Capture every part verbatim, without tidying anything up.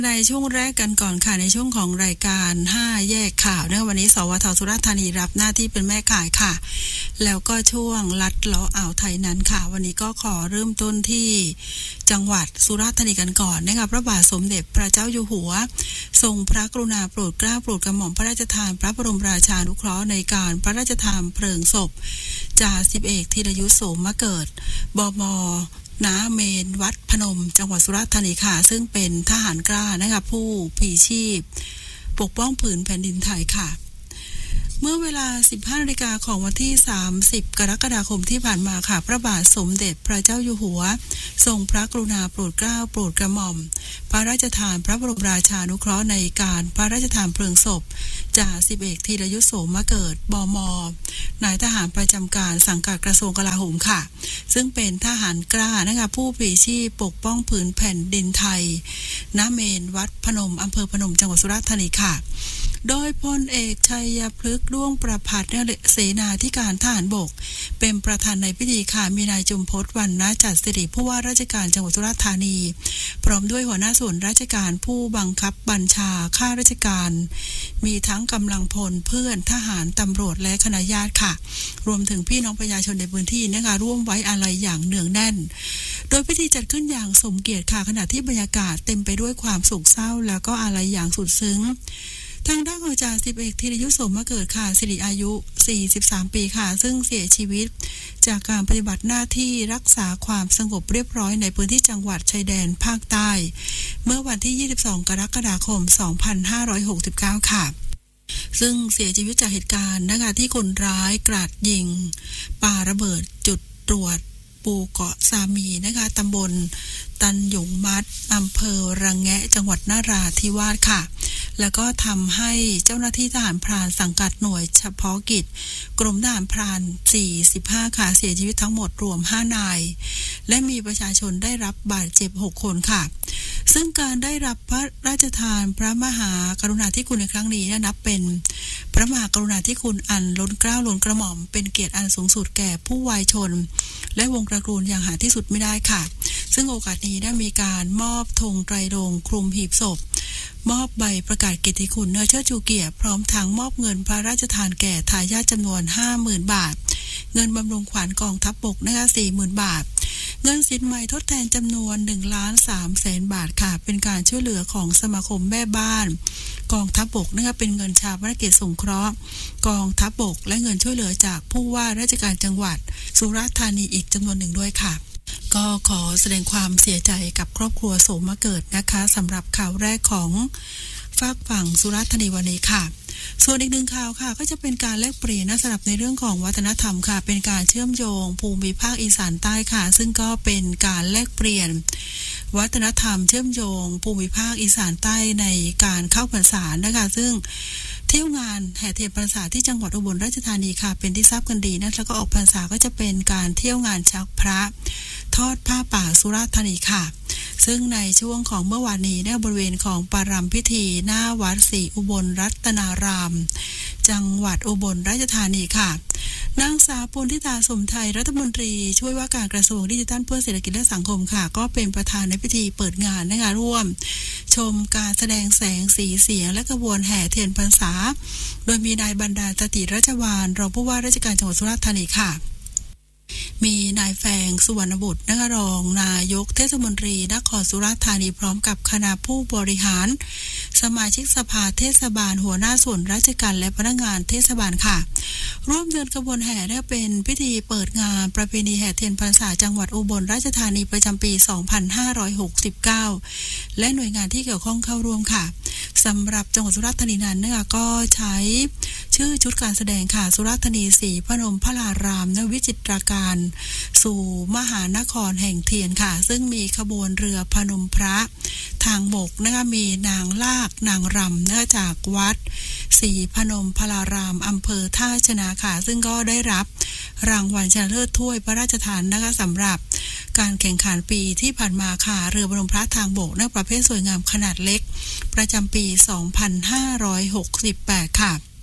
ในช่วงแรกกันก่อนค่ะในช่วงของรายการห้าแยกข่าวเนี่ยวันนี้สวทสุราษฎร์ธานีรับหน้าที่เป็นแม่ข่ายค่ะแล้วก็ช่วงลัดเลาะอ่าวไทยนั้นค่ะวันนี้ก็ขอเริ่มต้นที่จังหวัดสุราษฎร์ธานีกันก่อนนะคะพระบาทสมเด็จพระเจ้าอยู่หัวทรงพระกรุณาโปรดเกล้าโปรดกระหม่อมพระราชทานพระบรมราชานุเคราะห์ในการพระราชทานเพลิงศพจ่าสิบเอกธีรยุทธโสมเกิดบม.ณเมนวัดพนมจังหวัดสุราษฎร์ธานีค่ะซึ่งเป็นทหารกล้านะคะผู้พลีชีพปกป้องผืนแผ่นดินไทยค่ะเมื่อเวลา สิบห้านาฬิกาของวันที่สามสิบกรกฎาคมที่ผ่านมาค่ะพระบาทสมเด็จพระเจ้าอยู่หัวทรงพระกรุณาโปรดเกล้าโปรดกระหม่อมพระราชทานพระบรมราชานุเคราะห์ในการพระราชทานเพลิงศพจ่าสิบเอกธีรยุทธโสมเกิดบม.นายทหารประจำการสังกัดกระทรวงกลาโหมค่ะซึ่งเป็นทหารกล้านะคะผู้พลีชีพปกป้องผืนแผ่นดินไทยณเมนวัดพนมอำเภอพนมจังหวัดสุราษฎร์ธานีค่ะโดยพลเอกชัยพฤกษ์ด้วงประภัสเสนาธิการทหารบกเป็นประธานในพิธีค่ะมีนายจุมพจน์วรรณจัดสิริผู้ว่าราชการจังหวัดสุราษฎร์ธานีพร้อมด้วยหัวหน้าส่วนราชการผู้บังคับบัญชาข้าราชการมีทั้งกำลังพลเพื่อนทหารตำรวจและคณะญาติค่ะรวมถึงพี่น้องประชาชนในพื้นที่นะคะร่วมไว้อาลัยอย่างเนืองแน่นโดยพิธีจัดขึ้นอย่างสมเกียรติค่ะขณะที่บรรยากาศเต็มไปด้วยความโศกเศร้าแล้วก็อาลัยอย่างสุดซึ้งทางด้านของจ่าสิบเอกธีรยุทธโสมเกิดค่ะสิริอายุสี่สิบสามปีค่ะซึ่งเสียชีวิตจากการปฏิบัติหน้าที่รักษาความสงบเรียบร้อยในพื้นที่จังหวัดชายแดนภาคใต้เมื่อวันที่ยี่สิบสองกรกฎาคมสองพันห้าร้อยหกสิบเก้าค่ะซึ่งเสียชีวิตจากเหตุการณ์นะคะที่คนร้ายกราดยิงปาระเบิดจุดตรวจปูเกาะซามีนะคะตำบลตันหยงมัดอำเภอระแงะจังหวัดนราธิวาสค่ะแล้วก็ทำให้เจ้าหน้าที่ทหารพรานสังกัดหน่วยเฉพาะกิจกรมทหารพรานสี่สิบห้าค่ะเสียชีวิตทั้งหมดรวมห้านายและมีประชาชนได้รับบาดเจ็บหกคนค่ะซึ่งการได้รับพระราชทานพระมหากรุณาธิคุณในครั้งนี้นับเป็นพระมหากรุณาธิคุณอันล้นเกล้าล้นกระหม่อมเป็นเกียรติอันสูงสุดแก่ผู้วายชนและวงตระกูลอย่างหาที่สุดไม่ได้ค่ะซึ่งโอกาสนี้ได้มีการมอบธงไตรรงค์คลุมหีบศพมอบใบประกาศเกียรติคุณเนื้อเชิดชูเกียรติพร้อมทั้งมอบเงินพระราชทานแก่ทายาทจำนวน ห้าหมื่น บาทเงินบำรุงขวัญกองทัพบกนะคะ สี่หมื่น บาทเงินสินใหม่ทดแทนจำนวน หนึ่งล้านสามแสน บาทค่ะเป็นการช่วยเหลือของสมาคมแม่บ้านกองทัพบกนะคะเป็นเงินชาปนกิจสงเคราะห์กองทัพบกและเงินช่วยเหลือจากผู้ว่าราชการจังหวัดสุราษฎร์ธานีอีกจำนวนหนึ่งด้วยค่ะก็ขอแสดงความเสียใจกับครอบครัวโสมเกิดนะคะสำหรับข่าวแรกของฝากฝั่งสุราษฎร์ธานีวันนี้ค่ะส่วนอีกหนึ่งข่าวค่ะก็จะเป็นการแลกเปลี่ยนสำหรับในเรื่องของวัฒนธรรมค่ะเป็นการเชื่อมโยงภูมิภาคอีสานใต้ค่ะซึ่งก็เป็นการแลกเปลี่ยนวัฒนธรรมเชื่อมโยงภูมิภาคอีสานใต้ในการเข้าพรรษานะคะซึ่งเที่ยวงานแห่เทียนพรรษาที่จังหวัดอุบลราชธานีค่ะเป็นที่ทราบกันดีนะแล้วก็ออกพรรษาก็จะเป็นการเที่ยวงานชักพระทอดผ้าป่าสุราษฎร์ธานีค่ะซึ่งในช่วงของเมื่อวานนี้เนี่ยบริเวณของปารำพิธีหน้าวัดศรีอุบลรัตนารามจังหวัดอุบลราชธานีค่ะนางสาวปุณทิตาสมไทยรัฐมนตรีช่วยว่าการกระทรวงดิจิทัลเพื่อเศรษฐกิจและสังคมค่ะก็เป็นประธานในพิธีเปิดงานนะคะร่วมชมการแสดงแสงสีเสียงและกระบวนแห่เทียนพรรษาโดยมีนายบรรดาตติรัชวาลรองผู้ว่าราชการจังหวัดสุราษฎร์ธานีค่ะมีนายแฟงสุวรรณบุตรนะคะรองนายกเทศมนตรีนครสุราษฎร์ธานีพร้อมกับคณะผู้บริหารสมาชิกสภาเทศบาลหัวหน้าส่วนราชการและพนักงานเทศบาลค่ะร่วมเดินขบวนแห่ได้เป็นพิธีเปิดงานประเพณีแห่เทียนพรรษาจังหวัดอุบลราชธานีประจำปีสองพันห้าร้อยหกสิบเก้าและหน่วยงานที่เกี่ยวข้องเข้าร่วมค่ะสำหรับจังหวัดสุราษฎร์ธานีนั้นนะคะก็ใช้ชื่อชุดการแสดงค่ะสุราษฎร์ธานีศรีพนมพระรารามนวิจิตราการสู่มหานครแห่งเทียนค่ะซึ่งมีขบวนเรือพนมพระทางบกนะคะมีนางลากนางรำเนื่องจากวัดศรีพนมพรารามอำเภอท่าชนะค่ะซึ่งก็ได้รับรางวัลชนะเลิศถ้วยพระราชทานนะคะสำหรับการแข่งขันปีที่ผ่านมาค่ะเรือบรมพระทางบกในประเภทสวยงามขนาดเล็กประจำปีสองพันห้าร้อยหกสิบแปดค่ะ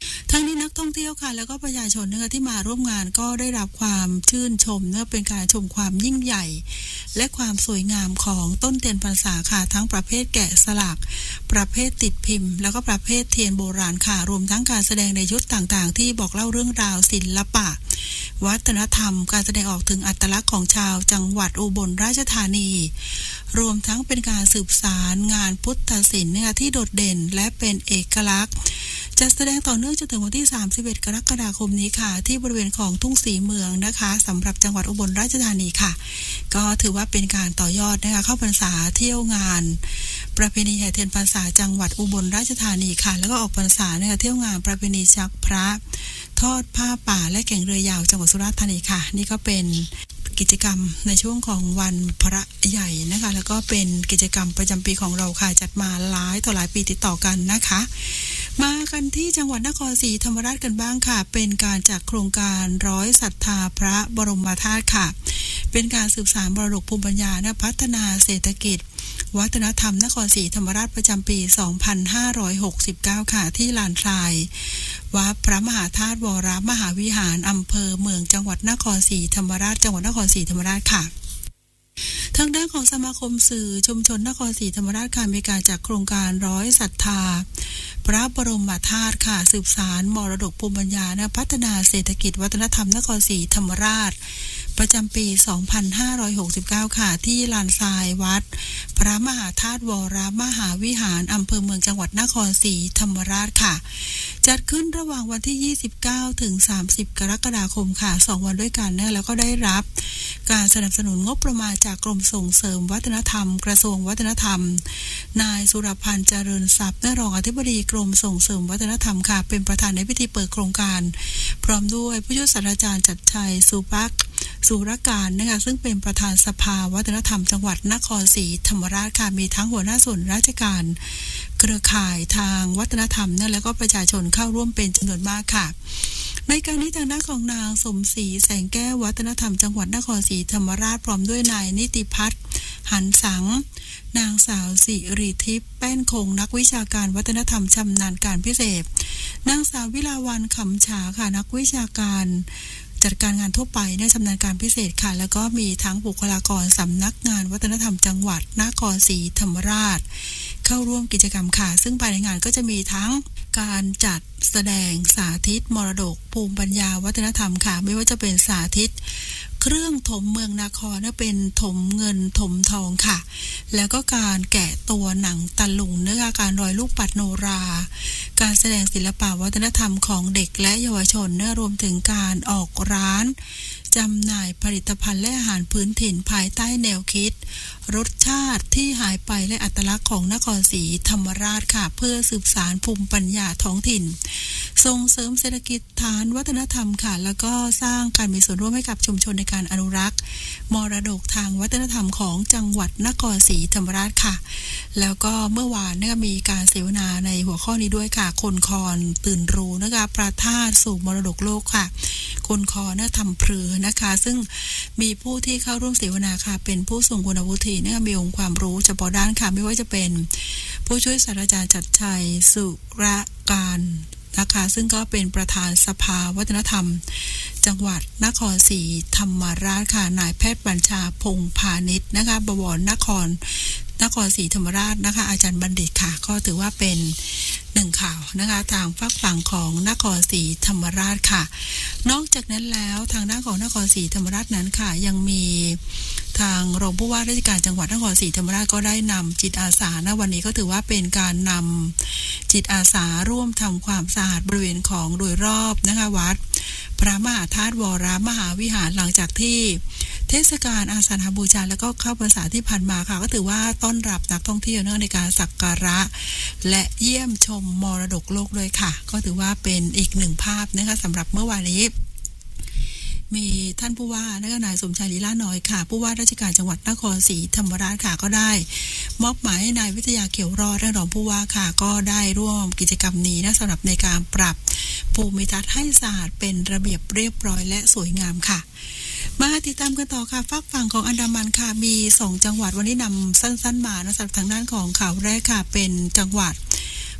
ทั้งนี้นักท่องเที่ยวค่ะแล้วก็ประชาชนนะคะที่มาร่วมงานก็ได้รับความชื่นชมเนื่องเป็นการชมความยิ่งใหญ่และความสวยงามของต้นเทียนพรรษาค่ะทั้งประเภทแกะสลักประเภทติดพิมพ์แล้วก็ประเภทเทียนโบราณค่ะรวมทั้งการแสดงในชุดต่างๆที่บอกเล่าเรื่องราวศิลปะวัฒนธรรมการแสดงออกถึงอัตลักษณ์ของชาวจังหวัดอุบลราชธานีรวมทั้งเป็นการสืบสารงานพุทธศิลป์นะคะที่โดดเด่นและเป็นเอกลักษณ์จะแสดงต่อเนื่องจนถึงวันที่สามสิบเอ็ดกรกฎาคมนี้ค่ะที่บริเวณของทุ่งศรีเมืองนะคะสำหรับจังหวัดอุบลราชธานีค่ะก็ถือว่าเป็นการต่อยอดนะคะเข้าพรรษาเที่ยวงานประเพณีแห่เทียนพรรษาจังหวัดอุบลราชธานีค่ะแล้วก็ออกพรรษานะคะเที่ยวงานประเพณีชักพระทอดผ้าป่าและแข่งเรือยาวจังหวัดสุราษฎร์ธานีค่ะนี่ก็เป็นกิจกรรมในช่วงของวันพระใหญ่นะคะแล้วก็เป็นกิจกรรมประจำปีของเราค่ะจัดมาหลายต่อหลายปีติดต่อกันนะคะมากันที่จังหวัดนครศรีธรรมราชกันบ้างค่ะเป็นการจัดโครงการร้อยศรัทธาพระบรมธาตุค่ะเป็นการสืบสานมรดกภูมิปัญญาและพัฒนาเศรษฐกิจวัฒนธรรมนครศรีธรรมราชประจำปี สองพันห้าร้อยหกสิบเก้า ค่ะที่ลานทรายวัดพระมหาธาตุวรมหาวิหารอำเภอเมืองจังหวัดนครศรีธรรมราชจังหวัดนครศรีธรรมราชค่ะทางด้านของสมาคมสื่อชุมชนนครศรีธรรมราชค่ะมีการจัดโครงการร้อยศรัทธาพระบรมธาตุค่ะสืบสานมรดกภูมิปัญญาและพัฒนาเศรษฐกิจวัฒนธรรมนครศรีธรรมราชประจำปี สองพันห้าร้อยหกสิบเก้า ค่ะที่ลานทรายวัดพระมหาธาตุวรมหาวิหารอำเภอเมืองจังหวัดนครศรีธรรมราชค่ะจัดขึ้นระหว่างวันที่ยี่สิบเก้าถึงสามสิบกรกฎาคมค่ะสองวันด้วยกันนะแล้วก็ได้รับการสนับสนุนงบประมาณจากกรมส่งเสริมวัฒนธรรมกระทรวงวัฒนธรรมนายสุรพันธ์เจริญทรัพย์รองอธิบดีกรมส่งเสริมวัฒนธรรมค่ะเป็นประธานในพิธีเปิดโครงการพร้อมด้วยผู้ช่วยศาสตราจารย์จัดชัยสุภักดิ์สุรการนะคะซึ่งเป็นประธานสภาวัฒนธรรมจังหวัดนครศรีธรรมราชค่ะมีทั้งหัวหน้าส่วนราชการเครือข่ายทางวัฒนธรรมเนี่ยแล้วก็ประชาชนเข้าร่วมเป็นจำนวนมากค่ะในการนี้ทางด้านของนางสมศรีแสงแก้ววัฒนธรรมจังหวัดนครศรีธรรมราชพร้อมด้วยนายนิติพัฒน์หันสังนางสาวสิริทิพย์แป้นคงนักวิชาการวัฒนธรรมชำนาญการพิเศษนางสาววิลาวันขำฉาค่ะนักวิชาการจัดการงานทั่วไปในชำนาญการพิเศษค่ะแล้วก็มีทั้งบุคลากรสำนักงานวัฒนธรรมจังหวัดนครศรีธรรมราชเข้าร่วมกิจกรรมค่ะซึ่งภายในงานก็จะมีทั้งการจัดแสดงสาธิตมรดกภูมิปัญญาวัฒนธรรมค่ะไม่ว่าจะเป็นสาธิตเครื่องถมเมืองนครเนี่ยเป็นถมเงินถมทองค่ะแล้วก็การแกะตัวหนังตะลุงเนื้อการร้อยลูกปัดโนราการแสดงศิลปะวัฒนธรรมของเด็กและเยาวชนเนี่ยรวมถึงการออกร้านจำหน่ายผลิตภัณฑ์และอาหารพื้นถิ่นภายใต้แนวคิดรสชาติที่หายไปและอัตลักษณ์ของนครศรีธรรมราชค่ะเพื่อสืบสานภูมิปัญญาท้องถิ่นส่งเสริมเศรษฐกิจฐานวัฒนธรรมค่ะแล้วก็สร้างการมีส่วนร่วมให้กับชุมชนในการอนุรักษ์มรดกทางวัฒนธรรมของจังหวัดนครศรีธรรมราชค่ะแล้วก็เมื่อวานเนี่ยมีการเสวนาในหัวข้อนี้ด้วยค่ะคนคอนตื่นรู้นะคะประทาสสู่มรดกโลกค่ะคนคอเนี่ยทำพรือนะคะซึ่งมีผู้ที่เข้าร่วมเสวนาค่ะเป็นผู้ทรงคุณวุฒิเนี่ยมีองค์ความรู้เฉพาะด้านค่ะไม่ว่าจะเป็นผู้ช่วยศาสตราจารย์จัดชัยสุรการนะคะซึ่งก็เป็นประธานสภาวัฒนธรรมจังหวัดนครศรีธรรมราชค่ะนายแพทย์บัญชาพงษ์พาณิชย์นะคะบวรนครนครศรีธรรมราชนะคะอาจารย์บัณฑิตค่ะก็ถือว่าเป็นหนึ่งข่าวนะคะทางฝั่งฝั่งของนครศรีธรรมราชค่ะนอกจากนั้นแล้วทางด้านของนครศรีธรรมราชนั้นค่ะยังมีทางรองผู้ว่าราชการจังหวัดนครศรีธรรมราชก็ได้นำจิตอาสาณวันนี้ก็ถือว่าเป็นการนำจิตอาสาร่วมทำความสะอาดบริเวณของโดยรอบนะคะวัดพระมหาธาตุวรมหาวิหารหลังจากที่เทศกาลอาสาฬหบูชาแล้วก็เข้าพรรษาที่ผ่านมาค่ะก็ถือว่าต้อนรับนักท่องเที่ยวเนื่องในการสักการะและเยี่ยมชมมรดกโลกด้วยค่ะก็ถือว่าเป็นอีกหนึ่งภาพนะคะสำหรับเมื่อวานนี้มีท่านผู้ว่านะคะนายสมชายลีลาน้อยค่ะผู้ว่าราชการจังหวัดนครศรีธรรมราชค่ะก็ได้มอบหมายให้นายวิทยาเขียวรอดรองผู้ว่าค่ะก็ได้ร่วมกิจกรรมนี้นะสำหรับในการปรับภูมิทัศน์ให้สะอาดเป็นระเบียบเรียบร้อยและสวยงามค่ะมาติดตามกันต่อค่ะฝั่งฝั่งของอันดามันค่ะมีสองจังหวัดวันนี้นำสั้นๆมานะสำหรับทางด้านของข่าวแรกค่ะเป็นจังหวัด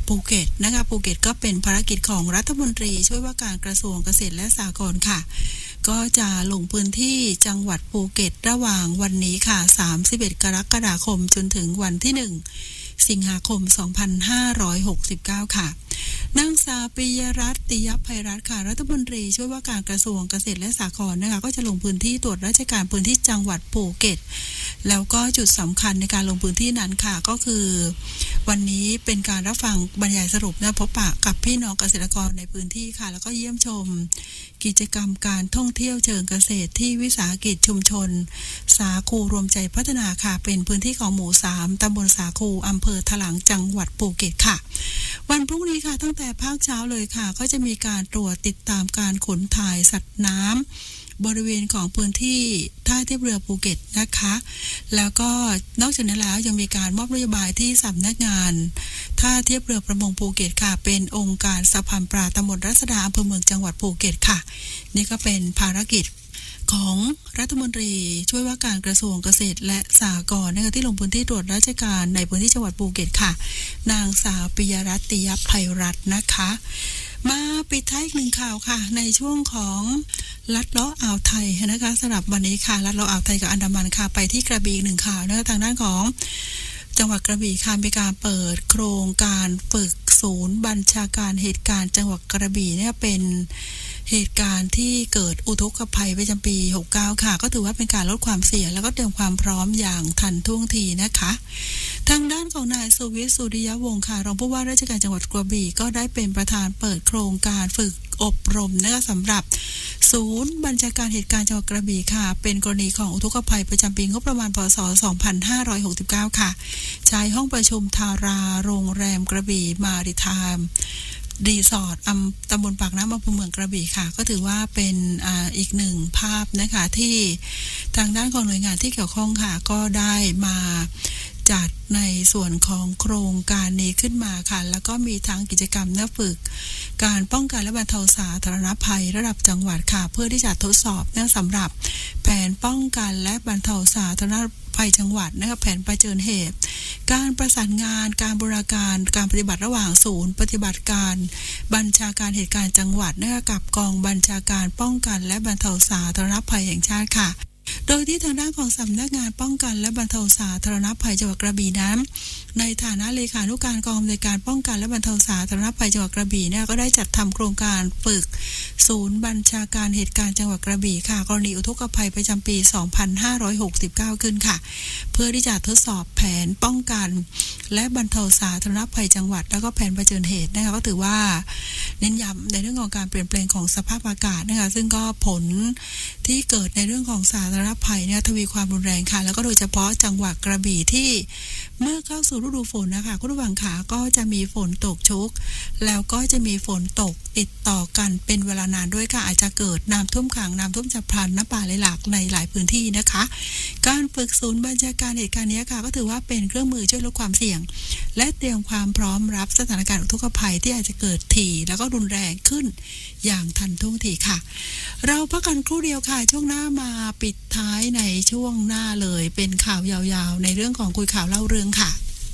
ภูเก็ตนะคะภูเก็ตก็เป็นภารกิจของรัฐมนตรีช่วยว่าการกระทรวงเกษตรและสหกรณ์ค่ะก็จะลงพื้นที่จังหวัดภูเก็ตระหว่างวันนี้ค่ะสามสิบเอ็ดกรกฎาคมจนถึงวันที่หนึ่งสิงหาคมสองพันห้าร้อยหกสิบเก้าค่ะนางสาวปิยรัตน์ ติยไพรัตน์ค่ะรัฐมนตรีช่วยว่าการกระทรวงเกษตรและสหกรณ์นะคะก็จะลงพื้นที่ตรวจราชการพื้นที่จังหวัดภูเก็ตแล้วก็จุดสำคัญในการลงพื้นที่นั้นค่ะก็คือวันนี้เป็นการรับฟังบรรยายสรุปนะพบปะกับพี่น้องเกษตรกรในพื้นที่ค่ะแล้วก็เยี่ยมชมกิจกรรมการท่องเที่ยวเชิงเกษตรที่วิสาหกิจชุมชนสาคูรวมใจพัฒนาค่ะเป็นพื้นที่ของหมู่สามตำบลสาคูอำเภอถลางจังหวัดภูเก็ตค่ะวันพรุ่งนี้ค่ะตั้งแต่ภาคเช้าเลยค่ะก็จะมีการตรวจติดตามการขนถ่ายสัตว์น้ำบริเวณของพื้นที่ท่าเทียบเรือภูเก็ตนะคะแล้วก็นอกจากนั้นแล้วยังมีการมอบนโยบายที่สำนักงานท่าเทียบเรือประมงภูเก็ตค่ะเป็นองค์การสะพานปลาตำบลรัศดาอำเภอเมืองจังหวัดภูเก็ตค่ะนี่ก็เป็นภารกิจของรัฐมนตรีช่วยว่าการกระทรวงเกษตรและสหกรณ์นะคะที่ลงพื้นที่ตรวจราชการในพื้นที่จังหวัดภูเก็ตค่ะนางสาวปิยรัตน์ ติยไพรัตน์นะคะมาปิดท้ายอีกหนึ่งข่าวค่ะในช่วงของลัดเลาะอ่าวไทยนะคะสำหรับวันนี้ค่ะลัดเลาะอ่าวไทยกับอันดามันค่ะไปที่กระบี่หนึ่งข่าวนะคะทางด้านของจังหวัดกระบี่ค่ะมีการเปิดโครงการฝึกศูนย์บัญชาการเหตุการณ์จังหวัดกระบี่เนี่ยเป็นเหตุการณ์ที่เกิดอุทกภัยประจำปีหกสิบเก้าค่ะก็ถือว่าเป็นการลดความเสี่ยงแล้วก็เตรียมความพร้อมอย่างทันท่วงทีนะคะทางด้านของนายสุวิทย์ สุริยวงศ์ค่ะรองผู้ว่าราชการจังหวัดกระบี่ก็ได้เป็นประธานเปิดโครงการฝึกอบรมนะคะสำหรับศูนย์บัญชาการเหตุการณ์จังหวัดกระบี่ค่ะเป็นกรณีของอุทกภัยประจำปีงบประมาณพ.ศ. สองพันห้าร้อยหกสิบเก้าค่ะใช้ห้องประชุมทาราโรงแรมกระบี่มาริไทม์รีสอร์ทอำตำบลปากน้ำอำเภอเมืองกระบี่ค่ะก็ถือว่าเป็นอ่าอีกหนึ่งภาพนะคะที่ทางด้านของหน่วยงานที่เกี่ยวข้องค่ะก็ได้มาจัดในส่วนของโครงการนี้ขึ้นมาค่ะแล้วก็มีทั้งกิจกรรมเนื้อฝึกการป้องกันและบรรเทาสาธารณภัยระดับจังหวัดค่ะเพื่อที่จะทดสอบเนื่องสำหรับแผนป้องกันและบรรเทาสาธารณภัยจังหวัดนะคะแผนเผชิญเหตุการประสานงานการบูรณาการการปฏิบัติระหว่างศูนย์ปฏิบัติการบัญชาการเหตุการณ์จังหวัดนะคะกับกองบัญชาการป้องกันและบรรเทาสาธารณภัยแห่งชาติค่ะโดยที่ทางด้านของสำนักงานป้องกันและบรรเทาสาธารณภัยจังหวัดกระบี่นั้นในฐานะเลขานุการกองอำนวยการป้องกันและบรรเทาสาธารณภัยจังหวัดกระบี่เนี่ยก็ได้จัดทำโครงการฝึกศูนย์บัญชาการเหตุการณ์จังหวัดกระบี่ค่ะกรณีอุทกภัยประจำปีสองพันห้าร้อยหกสิบเก้าขึ้นค่ะเพื่อที่จะทดสอบแผนป้องกันและบรรเทาสาธารณภัยจังหวัดแล้วก็แผนเผชิญเหตุนะคะก็ถือว่าเน้นย้ำในเรื่องของการเปลี่ยนแปลงของสภาพอากาศนะคะซึ่งก็ผลที่เกิดในเรื่องของสาธารณภัยเนี่ยทวีความรุนแรงค่ะแล้วก็โดยเฉพาะจังหวัดกระบี่ที่เมื่อเข้าสู่ฤดูฝนนะคะคุณผู้ฟังขาก็จะมีฝนตกชุกแล้วก็จะมีฝนตกติดต่อกันเป็นเวลานานด้วยค่ะอาจจะเกิดน้ำท่วมขังน้ำท่วมฉับพลันน้ำป่าไหลหลากในหลายพื้นที่นะคะการฝึกศูนย์บัญชาการเหตุการณ์นี้ค่ะก็ถือว่าเป็นเครื่องมือช่วยลดความเสี่ยงและเตรียมความพร้อมรับสถานการณ์อุทกภัยที่อาจจะเกิดถี่แล้วก็รุนแรงขึ้นอย่างทันท่วงทีค่ะเราพักกันครู่เดียวค่ะช่วงหน้ามาปิดท้ายในช่วงหน้าเลยเป็นข่าวยาวๆในเรื่องของคุยข่าวเล่าเรื่องค่ะ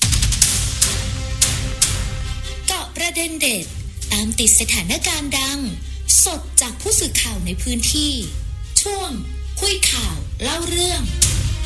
เกาะประเด็นเด็ดตามติดสถานการณ์ดังสดจากผู้สื่อข่าวในพื้นที่ช่วงคุยข่าวเล่าเรื่อง